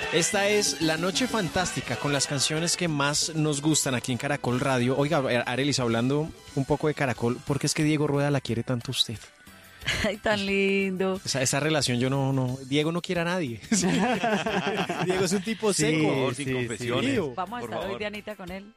Esta es La Noche Fantástica, con las canciones que más nos gustan aquí en Caracol Radio. Oiga, Arelis, hablando un poco de Caracol, ¿por qué es que Diego Rueda la quiere tanto a usted? Ay, tan lindo. Esa relación yo no... Diego no quiere a nadie. Diego es un tipo seco. Sin confesiones. Sí. Vamos a Por estar favor. hoy, Dianita, con él.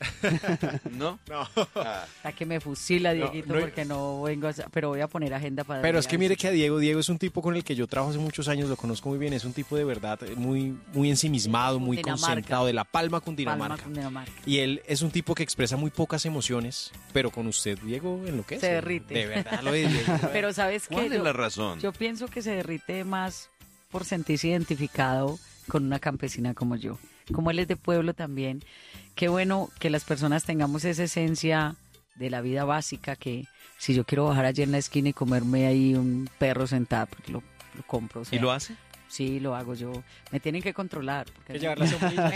¿No? Hasta que me fusila, Dieguito, no. porque no vengo a... Pero voy a poner agenda para... Pero es que mire que a Diego es un tipo con el que yo trabajo hace muchos años, lo conozco muy bien, es un tipo de verdad muy ensimismado, muy Cundinamarca. concentrado, de La Palma, Cundinamarca. Cundinamarca. Y él es un tipo que expresa muy pocas emociones, pero con usted, Diego, enloquece. Se derrite. De verdad, lo de Diego. Pero ¿sabes qué? ¿Cuál es la razón? Yo pienso que se derrite más por sentirse identificado con una campesina como yo. Como él es de pueblo también, qué bueno que las personas tengamos esa esencia de la vida básica, que si yo quiero bajar allí en la esquina y comerme ahí un perro sentado, pues lo compro. O sea, ¿Y lo hace? Sí, lo hago yo. Me tienen que controlar. Porque Que llevar la sombrilla.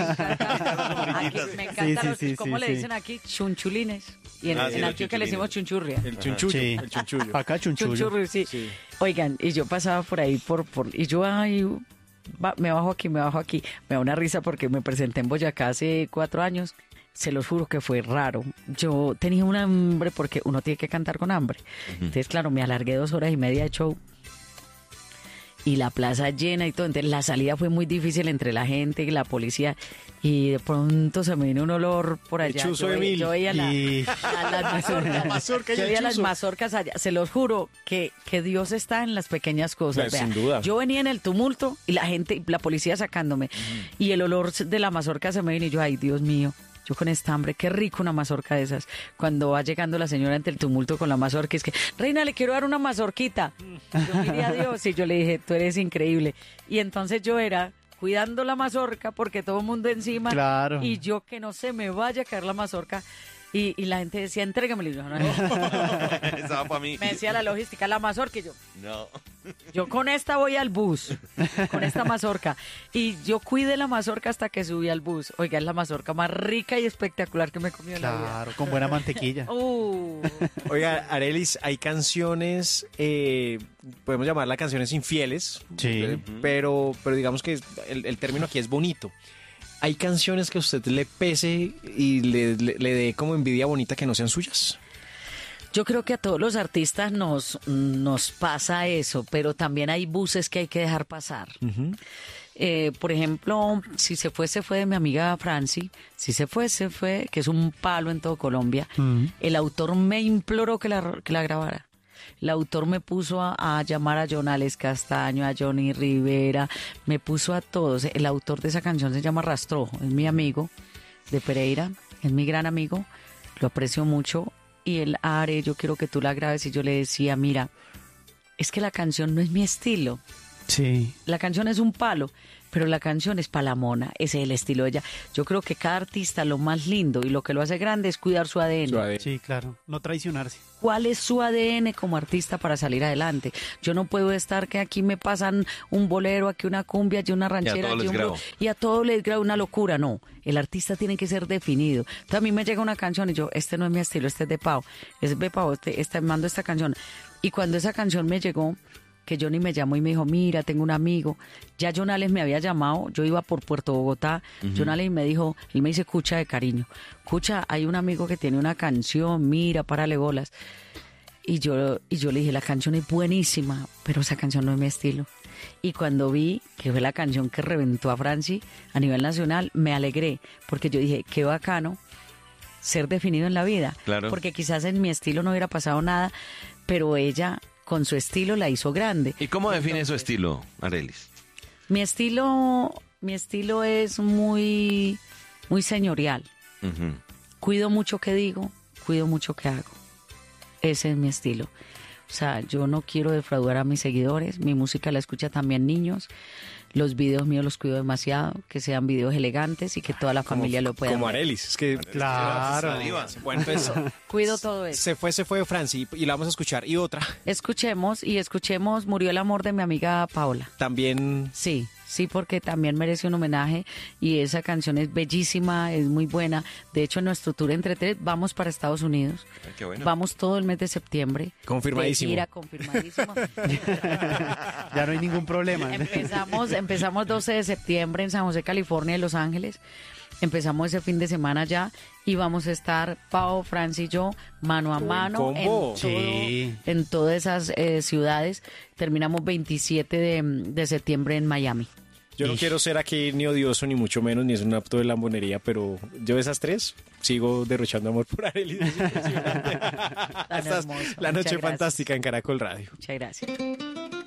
me encantan Sí, ¿cómo le sí. dicen aquí? Chunchulines. Y en Ah, sí, los Antioquia le decimos chunchurria. El chunchullo, Sí. el chunchullo. Acá chunchullo. Chunchurri, sí. Sí. Oigan, y yo pasaba por ahí y yo me bajo aquí. Me da una risa porque me presenté en Boyacá hace 4 años. Se los juro que fue raro. Yo tenía un hambre porque uno tiene que cantar con hambre. Entonces, claro, me alargué 2 horas y media de show. Y la plaza llena y todo. Entonces, la salida fue muy difícil entre la gente y la policía. Y de pronto se me vino un olor por allá. chuzo de mil. Yo veía Y- las mazorcas. mazorca y Yo el veía las chuzo. mazorcas allá. Se los juro que Dios está en las pequeñas cosas. Sin Vea, duda. yo venía en el tumulto y la policía sacándome. Y el olor de la mazorca se me vino y yo, ay, Dios mío. Yo con esta hambre, qué rico una mazorca de esas. Cuando va llegando la señora ante el tumulto con la mazorca, es que, Reina, le quiero dar una mazorquita. Yo miré a Dios y yo le dije, tú eres increíble. Y entonces yo era cuidando la mazorca porque todo el mundo encima. Claro. Y yo que no se me vaya a caer la mazorca. Y la gente decía, entrégamelo. Y yo, no, no. Estaba para mí. Me decía la logística, la mazorca. Y No. yo con esta voy al bus, con esta mazorca. Y yo cuidé la mazorca hasta que subí al bus. Oiga, es la mazorca más rica y espectacular que me he comido en la vida. Claro, con buena mantequilla. Oiga, Arelis, hay canciones, podemos llamarlas canciones infieles, Sí. pero digamos que el término aquí es bonito. ¿Hay canciones que a usted le pese y le dé como envidia bonita que no sean suyas? Yo creo que a todos los artistas nos pasa eso, pero también hay buses que hay que dejar pasar. Por ejemplo, si se fue de mi amiga Franci. Si se fue, que es un palo en todo Colombia. El autor me imploró que la grabara. El autor me puso a llamar a Jonales Castaño, a Johnny Rivera, me puso a todos. El autor de esa canción se llama Rastrojo, es mi amigo de Pereira, es mi gran amigo, lo aprecio mucho. Y él, Are, yo quiero que tú la grabes. Y yo le decía, mira, es que la canción no es mi estilo. Sí. La canción es un palo, pero la canción es palamona, ese es el estilo de ella. Yo creo que cada artista lo más lindo y lo que lo hace grande es cuidar su ADN. Sí, claro. No traicionarse. ¿Cuál es su ADN como artista para salir adelante? Yo no puedo estar que aquí me pasan un bolero, aquí una cumbia, aquí una ranchera, todos aquí les un grabo. y a todos les grabo una locura. No, el artista tiene que ser definido. Entonces a mí me llega una canción y yo, este no es mi estilo, este es de Pau. Es de Pau, mando esta canción. Y cuando esa canción me llegó, que Johnny me llamó y me dijo, mira, tengo un amigo. Ya Jonales me había llamado, yo iba por Puerto Bogotá. Jonales me dijo, él me dice, escucha de cariño. Escucha, hay un amigo que tiene una canción, mira, párale bolas. Y yo le dije, la canción es buenísima, pero esa canción no es mi estilo. Y cuando vi que fue la canción que reventó a Franci a nivel nacional, me alegré, porque yo dije, qué bacano ser definido en la vida. Claro. Porque quizás en mi estilo no hubiera pasado nada, pero ella con su estilo la hizo grande. ¿Y cómo define su estilo, Arelis? Mi estilo es muy señorial. Ujú. Cuido mucho que digo, cuido mucho que hago. Ese es mi estilo. O sea, yo no quiero defraudar a mis seguidores. Mi música la escucha también niños. Los videos míos los cuido demasiado, que sean videos elegantes y que toda la familia lo pueda Como ver. Arelis, es que... Claro. Bueno, entonces, Cuido todo eso. se fue Franci y la vamos a escuchar. Y otra, Escuchemos, Murió el amor de mi amiga Paola. también... Sí, sí, porque también merece un homenaje y esa canción es bellísima, es muy buena. De hecho, en nuestro tour entre tres vamos para Estados Unidos. Ay, qué bueno. Vamos todo el mes de septiembre. Confirmadísimo. De gira, confirmadísimo. Ya no hay ningún problema. Empezamos 12 de septiembre en San José, California, y Los Ángeles. Empezamos ese fin de semana ya y vamos a estar Pau, Franci y yo mano a Buen mano combo. Sí. en todas esas ciudades. Terminamos 27 de septiembre en Miami. Yo no quiero ser aquí ni odioso, ni mucho menos, ni es un acto de lambonería, pero yo de esas tres sigo derrochando amor por Arelis. Es impresionante. Tan Esta es hermoso. la Muchas noche gracias. fantástica en Caracol Radio. Muchas gracias.